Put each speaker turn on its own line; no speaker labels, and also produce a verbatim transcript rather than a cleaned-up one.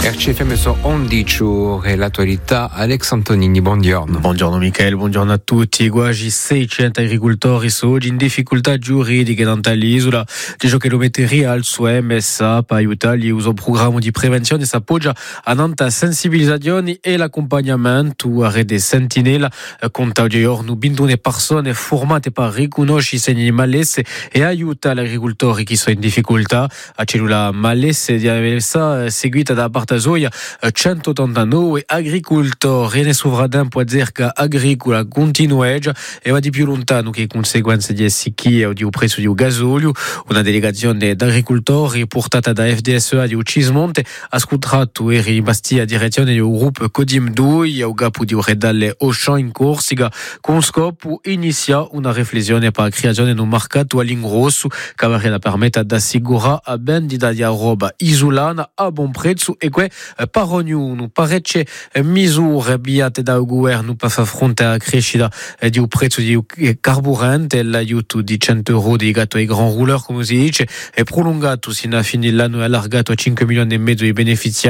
R C F M su undici e l'attualità. Alex Antonini, buongiorno.
Buongiorno Michele, buongiorno a tutti. Quasi seicento agricoltori sono oggi in difficoltà giuridiche dall'isola. Di chilometri al suo M S A per aiutarli a usare un programma di prevenzione si appoggia a tanta sensibilizzazione e l'accompagnamento a rete Sentinella. Conta oggi giorno ventuna persone formate per riconoscere i segni di malessere e aiutare gli agricoltori che sono in difficoltà. A cellula malessere di M S A seguita da parte Zoia centottantanove agricoltori. Ne Sovradin può dire che agricola continueggia e va di più lontano che conseguenze di secchia o di un prezzo di gasolio. Una delegazione di agricoltori portata da F D S A di Ucismonte ha scontrato e rimasti a direzione del gruppo Codim due o capo di Redale Auchan in Corsica con scopo iniziare una riflessione per la creazione di un mercato all'ingrosso che avrebbe permette di assicurare a vendita di roba isolana a buon prezzo e que per ognuno parecchie misure avviate dal governo per far fronte alla crescita di un prezzo di carburante. L'aiuto di cento euro dedicato ai grand rouleurs, come si dice, è prolungato sino a fine dell'anno e allargato a cinque milioni e mezzo di beneficiari